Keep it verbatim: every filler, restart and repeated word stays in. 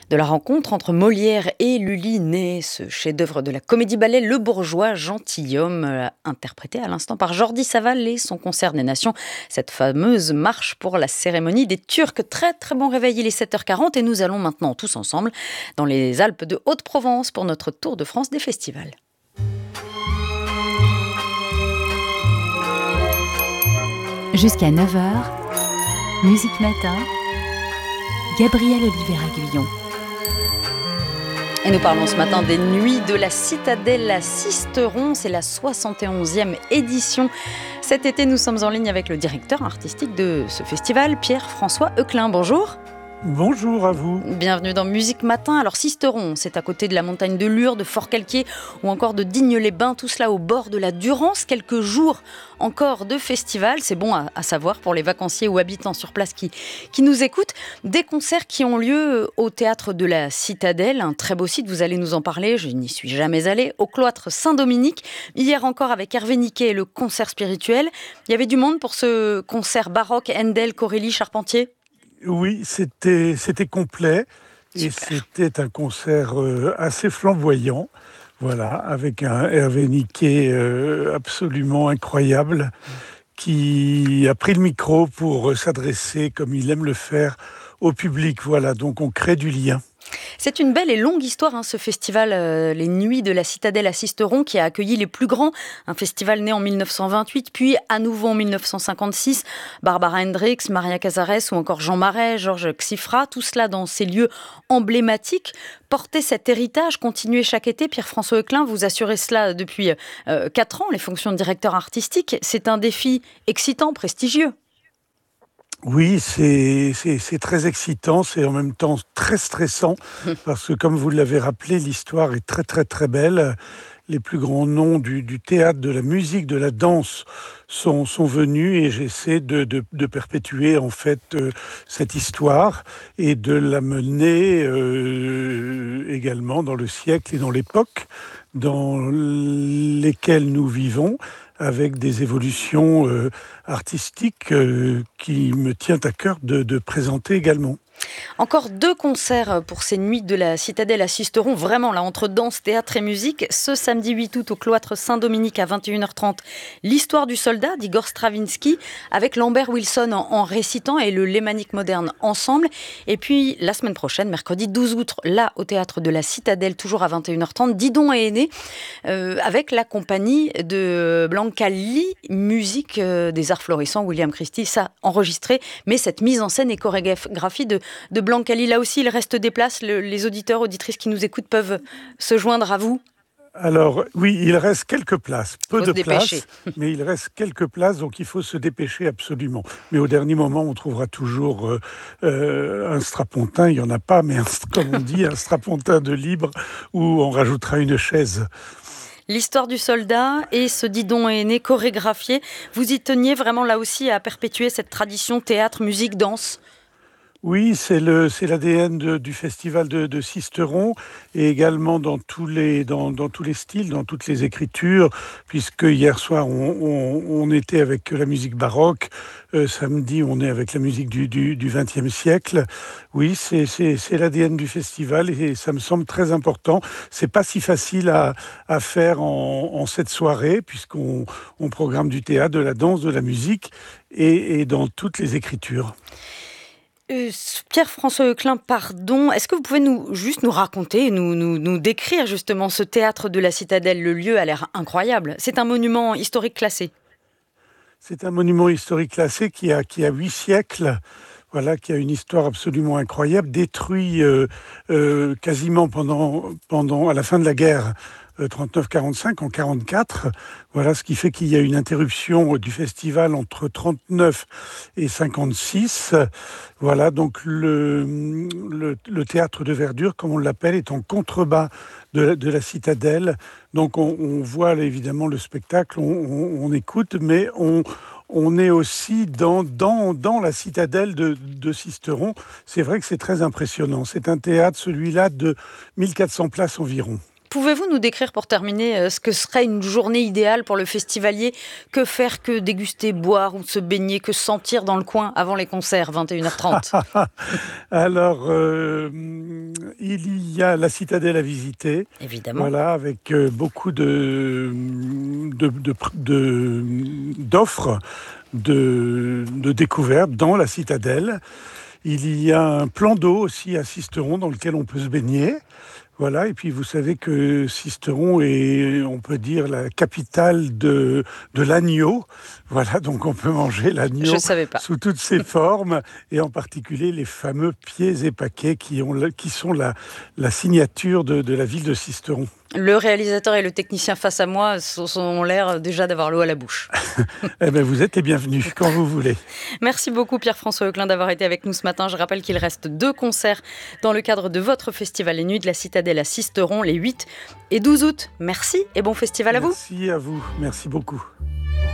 De la rencontre entre Molière et Lully naît ce chef-d'œuvre de la comédie-ballet Le Bourgeois Gentilhomme, euh, interprété à l'instant par Jordi Savall et son concert des Nations. Cette fameuse marche pour la cérémonie des Turcs. Très très bon réveil, il est sept heures quarante et nous allons maintenant tous ensemble dans les Alpes de Haute-Provence pour notre tour de France des festivals. Jusqu'à neuf heures, Musique Matin, Gabriel Olivier-Aguillon. Et nous parlons ce matin des Nuits de la Citadelle à Sisteron. C'est la soixante et onzième édition. Cet été, nous sommes en ligne avec le directeur artistique de ce festival, Pierre-François Euclin. Bonjour. Bonjour à vous. Bienvenue dans Musique Matin. Alors Sisteron, c'est à côté de la montagne de Lure, de Fort-Calquier ou encore de Digne-les-Bains, tout cela au bord de la Durance. Quelques jours encore de festival, c'est bon à, à savoir pour les vacanciers ou habitants sur place qui, qui nous écoutent. Des concerts qui ont lieu au Théâtre de la Citadelle, un très beau site, vous allez nous en parler, je n'y suis jamais allée, au cloître Saint-Dominique. Hier encore avec Hervé Niquet et le concert spirituel. Il y avait du monde pour ce concert baroque, Handel, Corelli, Charpentier. Oui, c'était, c'était complet. Et Super. c'était un concert euh, assez flamboyant, voilà, avec un Hervé Niquet euh, absolument incroyable, qui a pris le micro pour s'adresser, comme il aime le faire, au public. Voilà, donc on crée du lien. C'est une belle et longue histoire, hein, ce festival, euh, les Nuits de la Citadelle à Sisteron, qui a accueilli les plus grands. Un festival né en mille neuf cent vingt-huit, puis à nouveau en mille neuf cent cinquante-six. Barbara Hendricks, Maria Casares ou encore Jean Marais, Georges Xifra, tout cela dans ces lieux emblématiques. Porter cet héritage, continuer chaque été. Pierre-François Euclin, vous assurez cela depuis euh, quatre ans, les fonctions de directeur artistique. C'est un défi excitant, prestigieux. Oui, c'est, c'est, c'est très excitant, c'est en même temps très stressant, parce que comme vous l'avez rappelé, l'histoire est très très très belle. Les plus grands noms du, du théâtre, de la musique, de la danse sont, sont venus et j'essaie de, de, de perpétuer en fait euh, cette histoire et de la mener euh, également dans le siècle et dans l'époque dans lesquelles nous vivons, avec des évolutions euh, artistiques euh, qui me tient à cœur de, de présenter également. Encore deux concerts pour ces Nuits de la Citadelle à Sisteron, vraiment là, entre danse, théâtre et musique. Ce samedi huit août au cloître Saint-Dominique à vingt et une heures trente, l'histoire du soldat d'Igor Stravinsky, avec Lambert Wilson en, en récitant et le Lémanique moderne ensemble. Et puis la semaine prochaine, mercredi douze août, là au théâtre de la Citadelle, toujours à vingt et une heures trente, Didon et Aîné, euh, avec la compagnie de Blanca Lee, musique euh, des arts florissants, William Christie, ça enregistré, mais cette mise en scène et chorégraphie de de Blanca Lee, là aussi, il reste des places. Le, les auditeurs, auditrices qui nous écoutent peuvent se joindre à vous. Alors, oui, il reste quelques places, peu faut de se dépêcher. places, mais il reste quelques places, donc il faut se dépêcher absolument. Mais au dernier moment, on trouvera toujours euh, euh, un strapontin, il n'y en a pas, mais un, comme on dit, un strapontin de libre, où on rajoutera une chaise. L'histoire du soldat et ce Didon et Aîné chorégraphié, vous y teniez vraiment là aussi à perpétuer cette tradition théâtre, musique, danse ? Oui, c'est le c'est l'A D N de, du festival de, de Sisteron et également dans tous les dans, dans tous les styles, dans toutes les écritures, puisque hier soir on, on, on était avec la musique baroque, euh, samedi on est avec la musique du du, du vingtième siècle. Oui, c'est c'est c'est l'A D N du festival et ça me semble très important. C'est pas si facile à à faire en, en cette soirée puisqu'on on programme du théâtre, de la danse, de la musique et, et dans toutes les écritures. Euh, Pierre-François Euclin, pardon, est-ce que vous pouvez nous, juste nous raconter, nous, nous, nous décrire justement ce théâtre de la Citadelle ? Le lieu a l'air incroyable. C'est un monument historique classé. C'est un monument historique classé qui a, qui a huit siècles, voilà, qui a une histoire absolument incroyable, détruit euh, euh, quasiment pendant, pendant, à la fin de la guerre euh, trente-neuf quarante-cinq, en quarante-quatre. Voilà, ce qui fait qu'il y a une interruption du festival entre trente-neuf et cinquante-six. Voilà, donc le, le, le théâtre de verdure, comme on l'appelle, est en contrebas de la, de la citadelle. Donc on, on voit là, évidemment le spectacle, on, on, on écoute, mais on, on est aussi dans, dans, dans la citadelle de, de Sisteron. C'est vrai que c'est très impressionnant. C'est un théâtre, celui-là, de mille quatre cents places environ. Pouvez-vous nous décrire pour terminer ce que serait une journée idéale pour le festivalier? Que faire, que déguster, boire ou se baigner, que sentir dans le coin avant les concerts, vingt et une heures trente? Alors, euh, il y a la citadelle à visiter. Évidemment. Voilà, avec euh, beaucoup de, de, de, de, d'offres, de, de découvertes dans la citadelle. Il y a un plan d'eau aussi à Sisteron dans lequel on peut se baigner. Voilà, et puis vous savez que Sisteron est, on peut dire, la capitale de, de l'agneau. Voilà, donc on peut manger l'agneau Je savais pas. sous toutes ses formes, et en particulier les fameux pieds et paquets qui, ont, qui sont la, la signature de, de la ville de Sisteron. Le réalisateur et le technicien face à moi ont l'air déjà d'avoir l'eau à la bouche. Eh bien, vous êtes les bienvenus quand vous voulez. Merci beaucoup Pierre-François Auclin d'avoir été avec nous ce matin. Je rappelle qu'il reste deux concerts dans le cadre de votre festival Les Nuits de la Citadelle à Sisteron les huit et douze août. Merci et bon festival à vous. Merci à vous, merci beaucoup.